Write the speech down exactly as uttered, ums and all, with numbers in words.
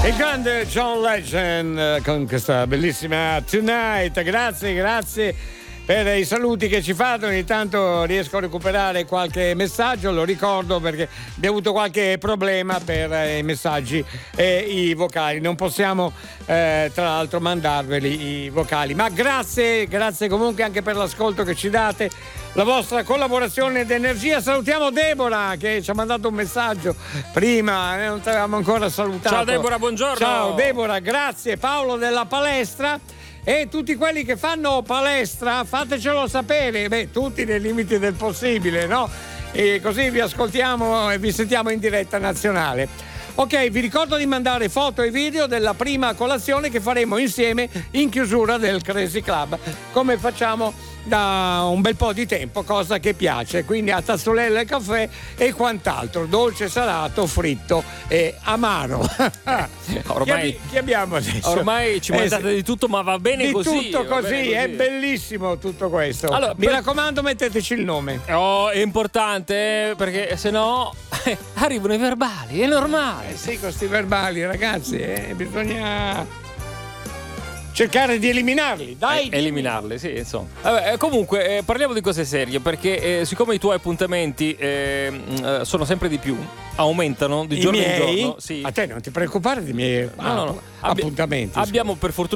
Il grande John Legend con questa bellissima Tonight. Grazie, grazie per i saluti che ci fate. Ogni tanto riesco a recuperare qualche messaggio, lo ricordo perché abbiamo avuto qualche problema per i messaggi e i vocali. Non possiamo eh, tra l'altro mandarveli i vocali, ma grazie, grazie comunque anche per l'ascolto che ci date, la vostra collaborazione ed energia. Salutiamo Deborah che ci ha mandato un messaggio prima, eh, non ti avevamo ancora salutato. Ciao Deborah, buongiorno. Ciao Deborah, grazie. Paolo della palestra. E tutti quelli che fanno palestra, fatecelo sapere, beh, tutti nei limiti del possibile, no? E così vi ascoltiamo e vi sentiamo in diretta nazionale. Ok, vi ricordo di mandare foto e video della prima colazione che faremo insieme in chiusura del Crazy Club, come facciamo da un bel po' di tempo, cosa che piace, quindi a tazzolelle caffè e quant'altro, dolce, salato, fritto e amaro. Ormai, chi, chi abbiamo adesso? Ormai ci mandate eh, di tutto, ma va bene di così. tutto va così, bene così, è bellissimo tutto questo. Allora, mi per... raccomando, metteteci il nome. Oh, è importante, perché se no arrivano i verbali, è normale. Eh sì, con questi verbali, ragazzi, eh, bisogna cercare di eliminarli, dai. Eh, eliminarli, sì, insomma. Vabbè, eh, comunque, eh, parliamo di cose serie, perché eh, siccome i tuoi appuntamenti eh, eh, sono sempre di più, aumentano di I giorno miei? in giorno. Sì. A te non ti preoccupare dei miei no, no, no. appuntamenti. Abbiamo per fortuna